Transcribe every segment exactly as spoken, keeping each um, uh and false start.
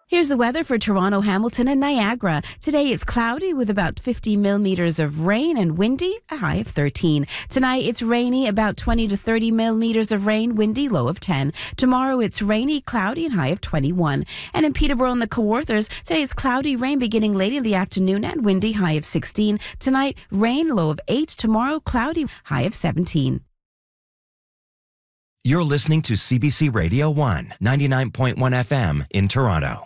Here's the weather for Toronto, Hamilton, and Niagara. Today it's cloudy with about fifty millimeters of rain and windy, a high of thirteen. Tonight it's rainy, about twenty to thirty millimeters of rain, windy, low of ten. Tomorrow it's rainy, cloudy, and high of twenty-one. And in Peterborough and the Kawarthas, today it's cloudy, rain beginning late in the afternoon and windy, high of sixteen. Tonight, rain, low of eight. Tomorrow, cloudy, high of seventeen. You're listening to C B C Radio one, ninety-nine point one F M in Toronto.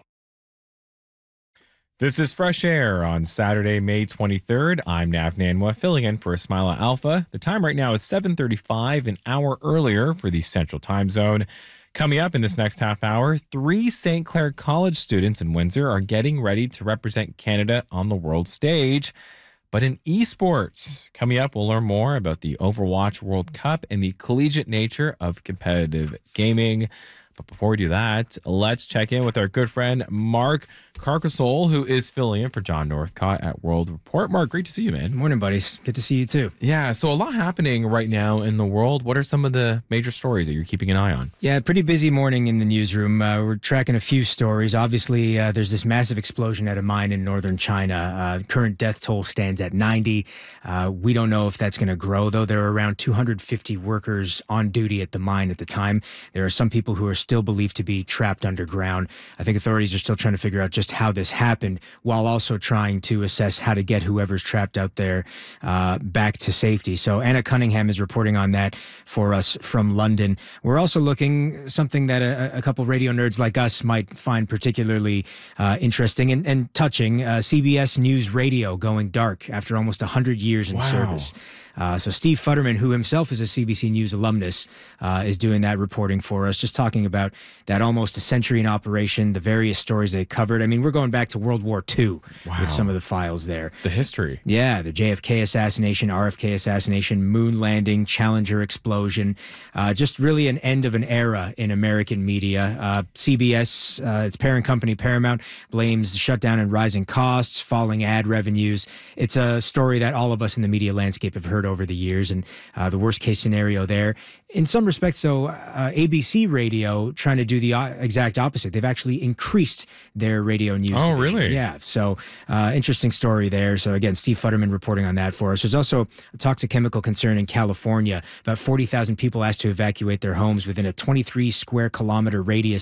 This is Fresh Air on Saturday, May twenty-third. I'm Nav Nanwa, filling in for Ismaila Alpha. The time right now is seven thirty-five, an hour earlier for the Central Time Zone. Coming up in this next half hour, three Saint Clair College students in Windsor are getting ready to represent Canada on the world stage. But in esports, coming up, we'll learn more about the Overwatch World Cup and the collegiate nature of competitive gaming. But before we do that, let's check in with our good friend Mark Carcassole, who is filling in for John Northcott at World Report. Mark, great to see you, man. Morning, buddies. Good to see you, too. Yeah, so a lot happening right now in the world. What are some of the major stories that you're keeping an eye on? Yeah, pretty busy morning in the newsroom. Uh, we're tracking a few stories. Obviously, uh, there's this massive explosion at a mine in northern China. Uh, current death toll stands at ninety. Uh, we don't know if that's going to grow, though. There are around two hundred fifty workers on duty at the mine at the time. There are some people who are still believed to be trapped underground. I think authorities are still trying to figure out just how this happened, while also trying to assess how to get whoever's trapped out there uh, back to safety. So Anna Cunningham is reporting on that for us from London. We're also looking something that a, a couple radio nerds like us might find particularly uh, interesting and, and touching. Uh, C B S News Radio going dark after almost one hundred years in Wow. service. Uh, so Steve Futterman, who himself is a C B C News alumnus, uh, is doing that reporting for us, just talking about that almost a century in operation, the various stories they covered. I mean, we're going back to World War Two Wow. with some of the files there. The history. Yeah, the J F K assassination, R F K assassination, moon landing, Challenger explosion. Uh, just really an end of an era in American media. Uh, C B S, uh, its parent company Paramount, blames the shutdown and rising costs, falling ad revenues. It's a story that all of us in the media landscape have heard over the years, and uh, the worst case scenario there. In some respects, though, uh, A B C Radio trying to do the uh, exact opposite. They've actually increased their radio news Oh, division. really? Yeah, so uh, interesting story there. So again, Steve Futterman reporting on that for us. There's also a toxic chemical concern in California. About forty thousand people asked to evacuate their homes within a twenty-three square kilometer radius